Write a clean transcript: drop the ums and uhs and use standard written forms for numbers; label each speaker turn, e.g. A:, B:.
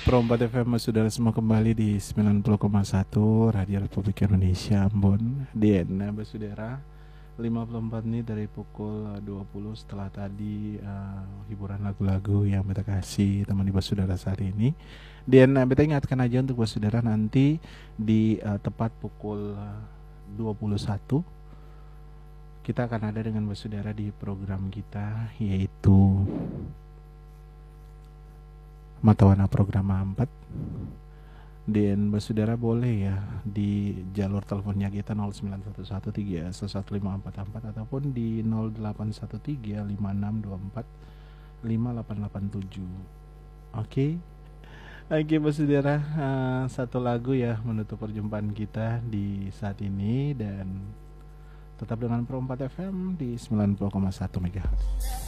A: Pro 4 FM saudara semua kembali di 90,1 Radio Republik Indonesia Ambon. Diana saudara 54 nih dari pukul 20 setelah tadi hiburan lagu-lagu yang beta kasih teman ibu saudara saat ini. Dan beta ingatkan aja untuk saudara nanti di tepat pukul 21 kita akan ada dengan saudara di program kita yaitu Mata Warna Program 4. Dan saudara boleh ya di jalur teleponnya kita 091131311544 ataupun di 081356245887. Oke. Oke saudara, satu lagu ya menutup perjumpaan kita di saat ini dan tetap dengan Pro 4 FM di 90,1 MHz.